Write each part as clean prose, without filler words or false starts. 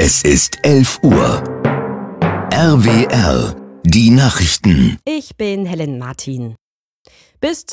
Es ist 11 Uhr. RWR, die Nachrichten. Ich bin Helen Martin. Bis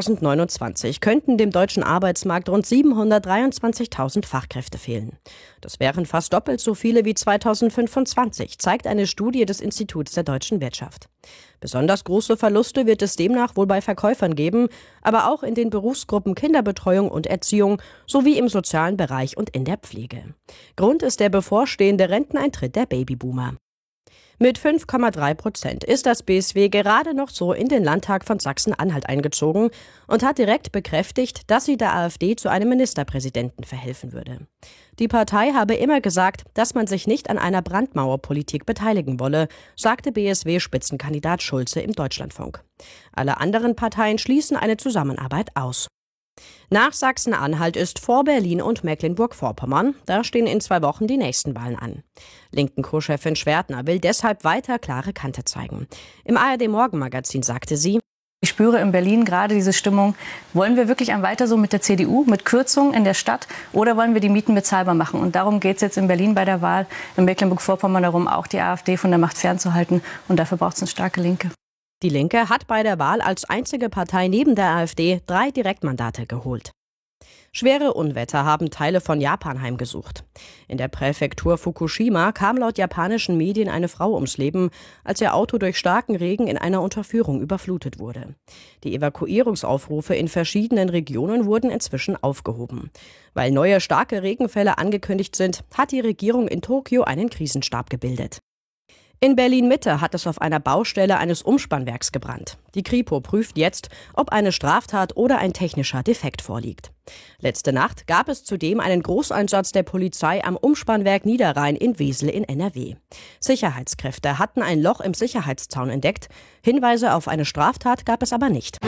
2029 könnten dem deutschen Arbeitsmarkt rund 723.000 Fachkräfte fehlen. Das wären fast doppelt so viele wie 2025, zeigt eine Studie des Instituts der deutschen Wirtschaft. Besonders große Verluste wird es demnach wohl bei Verkäufern geben, aber auch in den Berufsgruppen Kinderbetreuung und Erziehung sowie im sozialen Bereich und in der Pflege. Grund ist der bevorstehende Renteneintritt der Babyboomer. Mit 5,3% ist das BSW gerade noch so in den Landtag von Sachsen-Anhalt eingezogen und hat direkt bekräftigt, dass sie der AfD zu einem Ministerpräsidenten verhelfen würde. Die Partei habe immer gesagt, dass man sich nicht an einer Brandmauerpolitik beteiligen wolle, sagte BSW-Spitzenkandidat Schulze im Deutschlandfunk. Alle anderen Parteien schließen eine Zusammenarbeit aus. Nach Sachsen-Anhalt ist vor Berlin und Mecklenburg-Vorpommern. Da stehen in 2 Wochen die nächsten Wahlen an. Linken Co-Chefin Schwertner will deshalb weiter klare Kante zeigen. Im ARD-Morgenmagazin sagte sie: Ich spüre in Berlin gerade diese Stimmung. Wollen wir wirklich weiter so mit der CDU, mit Kürzungen in der Stadt, oder wollen wir die Mieten bezahlbar machen? Und darum geht es jetzt in Berlin bei der Wahl, in Mecklenburg-Vorpommern darum, auch die AfD von der Macht fernzuhalten. Und dafür braucht es eine starke Linke. Die Linke hat bei der Wahl als einzige Partei neben der AfD 3 Direktmandate geholt. Schwere Unwetter haben Teile von Japan heimgesucht. In der Präfektur Fukushima kam laut japanischen Medien eine Frau ums Leben, als ihr Auto durch starken Regen in einer Unterführung überflutet wurde. Die Evakuierungsaufrufe in verschiedenen Regionen wurden inzwischen aufgehoben. Weil neue starke Regenfälle angekündigt sind, hat die Regierung in Tokio einen Krisenstab gebildet. In Berlin-Mitte hat es auf einer Baustelle eines Umspannwerks gebrannt. Die Kripo prüft jetzt, ob eine Straftat oder ein technischer Defekt vorliegt. Letzte Nacht gab es zudem einen Großeinsatz der Polizei am Umspannwerk Niederrhein in Wesel in NRW. Sicherheitskräfte hatten ein Loch im Sicherheitszaun entdeckt. Hinweise auf eine Straftat gab es aber nicht.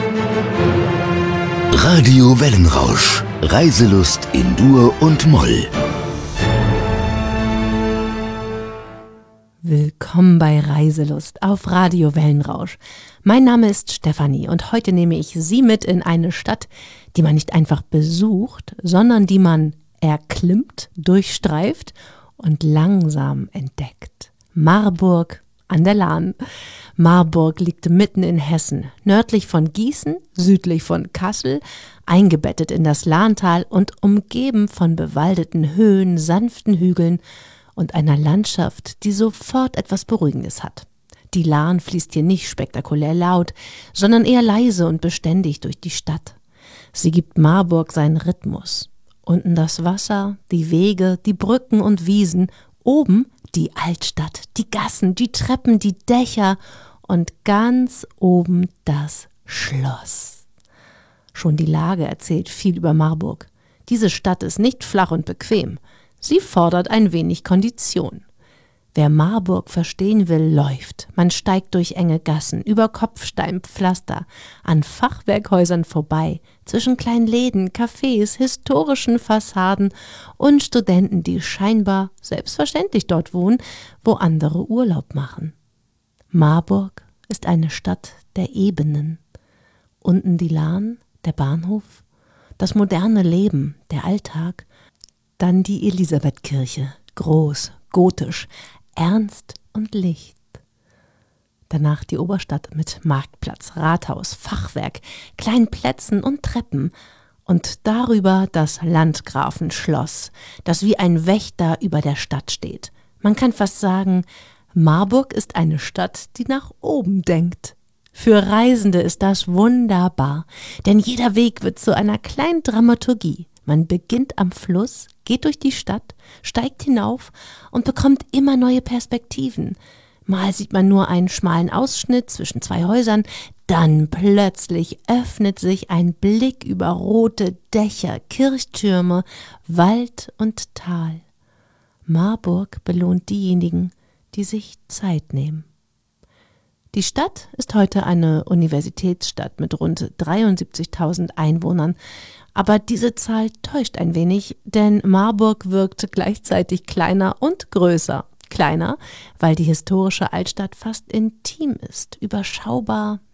Radio Wellenrausch. Reiselust in Dur und Moll. Willkommen bei Reiselust auf Radio Wellenrausch. Mein Name ist Stefanie und heute nehme ich Sie mit in eine Stadt, die man nicht einfach besucht, sondern die man erklimmt, durchstreift und langsam entdeckt. Marburg an der Lahn. Marburg liegt mitten in Hessen, nördlich von Gießen, südlich von Kassel, eingebettet in das Lahntal und umgeben von bewaldeten Höhen, sanften Hügeln und einer Landschaft, die sofort etwas Beruhigendes hat. Die Lahn fließt hier nicht spektakulär laut, sondern eher leise und beständig durch die Stadt. Sie gibt Marburg seinen Rhythmus. Unten das Wasser, die Wege, die Brücken und Wiesen, oben die Altstadt, die Gassen, die Treppen, die Dächer und ganz oben das Schloss. Schon die Lage erzählt viel über Marburg. Diese Stadt ist nicht flach und bequem. Sie fordert ein wenig Kondition. Wer Marburg verstehen will, läuft. Man steigt durch enge Gassen, über Kopfsteinpflaster, an Fachwerkhäusern vorbei, zwischen kleinen Läden, Cafés, historischen Fassaden und Studenten, die scheinbar selbstverständlich dort wohnen, wo andere Urlaub machen. Marburg ist eine Stadt der Ebenen. Unten die Lahn, der Bahnhof, das moderne Leben, der Alltag, dann die Elisabethkirche, groß, gotisch, ernst und licht. Danach die Oberstadt mit Marktplatz, Rathaus, Fachwerk, kleinen Plätzen und Treppen und darüber das Landgrafenschloss, das wie ein Wächter über der Stadt steht. Man kann fast sagen, Marburg ist eine Stadt, die nach oben denkt. Für Reisende ist das wunderbar, denn jeder Weg wird zu einer kleinen Dramaturgie. Man beginnt am Fluss, geht durch die Stadt, steigt hinauf und bekommt immer neue Perspektiven. Mal sieht man nur einen schmalen Ausschnitt zwischen 2 Häusern, dann plötzlich öffnet sich ein Blick über rote Dächer, Kirchtürme, Wald und Tal. Marburg belohnt diejenigen, die sich Zeit nehmen. Die Stadt ist heute eine Universitätsstadt mit rund 73.000 Einwohnern. Aber diese Zahl täuscht ein wenig, denn Marburg wirkt gleichzeitig kleiner und größer. Kleiner, weil die historische Altstadt fast intim ist, überschaubar,